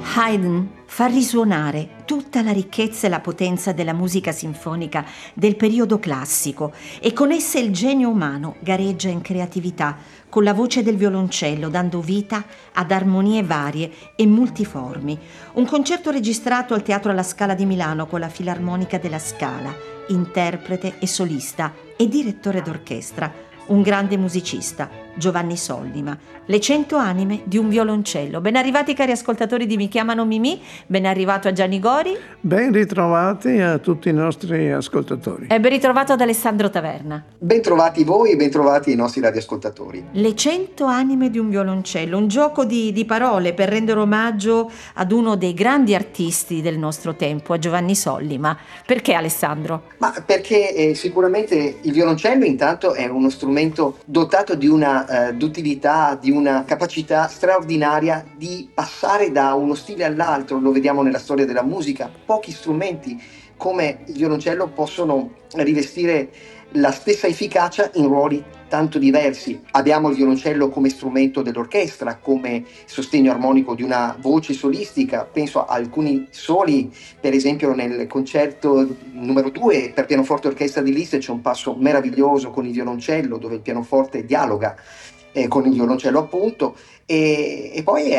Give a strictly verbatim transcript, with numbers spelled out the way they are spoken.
Haydn fa risuonare tutta la ricchezza e la potenza della musica sinfonica del periodo classico e con essa il genio umano gareggia in creatività con la voce del violoncello, dando vita ad armonie varie e multiformi. Un concerto registrato al Teatro alla Scala di Milano con la Filarmonica della Scala, interprete e solista e direttore d'orchestra. Un grande musicista, Giovanni Sollima. Le cento anime di un violoncello. Ben arrivati cari ascoltatori di Mi chiamano Mimì, ben arrivato a Gianni Gori. Ben ritrovati a tutti i nostri ascoltatori. E ben ritrovato ad Alessandro Taverna. Ben trovati voi e ben trovati i nostri radioascoltatori. Le cento anime di un violoncello, un gioco di, di parole per rendere omaggio ad uno dei grandi artisti del nostro tempo, a Giovanni Sollima. Perché Alessandro? Ma perché eh, sicuramente il violoncello intanto è uno strumento dotato di una eh, d'utilità, di una capacità straordinaria di passare da uno stile all'altro. Lo vediamo nella storia della musica. Pochi strumenti come il violoncello possono rivestire la stessa efficacia in ruoli tanto diversi. Abbiamo il violoncello come strumento dell'orchestra, come sostegno armonico di una voce solistica. Penso a alcuni soli, per esempio nel concerto numero due per pianoforte e orchestra di Liszt c'è un passo meraviglioso con il violoncello dove il pianoforte dialoga eh, con il violoncello appunto, e, e poi